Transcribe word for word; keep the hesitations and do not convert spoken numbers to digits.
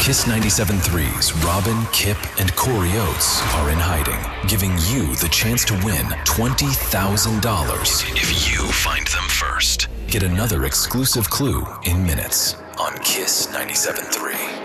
Kiss ninety-seven point three's Robin, Kip, and Corey Oates are in hiding, giving you the chance to win twenty thousand dollars if you find them first. Get another exclusive clue in minutes on Kiss ninety-seven point three.